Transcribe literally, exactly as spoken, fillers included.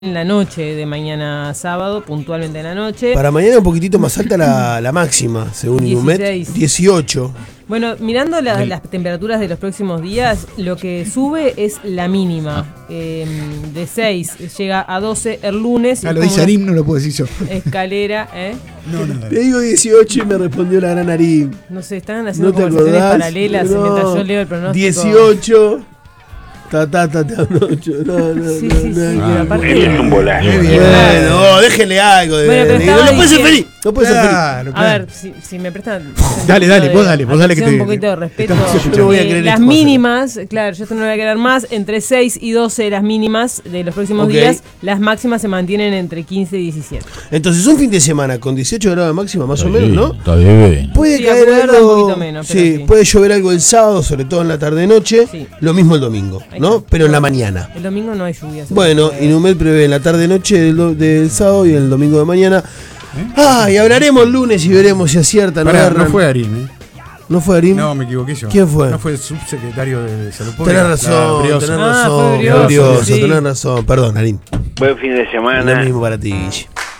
En la noche de mañana sábado, puntualmente en la noche. Para mañana un poquitito más alta la, la máxima, según Inumet, dieciocho. Bueno, mirando la, las temperaturas de los próximos días, lo que sube es la mínima. Eh, de seis llega a doce el lunes. Ah, lo dice Arim, no lo puedo decir yo. Escalera, ¿eh? No, no, no. Te digo dieciocho y me respondió la gran Arim. No sé, están haciendo ¿No te conversaciones acordás? paralelas No. mientras yo leo el pronóstico. dieciocho. Ta, ta, ta, ta, ocho. No, no, Sí, no, sí, no, sí, no, pero no. aparte- Él es un volante. Bueno, déjenle algo de Bueno, pero de- estaba No puede ser diciendo- feliz. No puede ser feliz. Claro, A claro. ver, si, si me prestan. Dale, dale, un vos poquito de dale, vos dale que atención, te- un poquito de respeto. estamos escuchando. Yo no voy a Eh, creer las estas cosas. mínimas, claro, yo esto no lo voy a querer más. Entre seis y doce las mínimas de los próximos Ok. días. Las máximas se mantienen entre quince y diecisiete. Entonces, un fin de semana con dieciocho grados de máxima, más o menos, ¿no? Está bien. Puede Sí, caer a poder algo. un poquito menos, pero sí, sí. puede llover algo el sábado, sobre todo en la tarde-noche. Sí. Lo mismo el domingo, Ahí ¿no? está. Pero en la mañana. El domingo no hay lluvias. Bueno, así que- Inumet prevé en la tarde-noche del, do- del sábado y el domingo de mañana. Ah, y hablaremos el lunes y veremos si aciertan o Pará, erran. no fue Arim, ¿eh? ¿No fue Arim? No, me equivoqué yo. ¿Quién fue? No fue el subsecretario de Salud Pública. Tenés razón, Brioso. tenés Ah, razón, fue Brioso, Brioso, sí. tenés razón. Perdón, Arim. Buen fin de Lo semana. mismo para ti, Guille.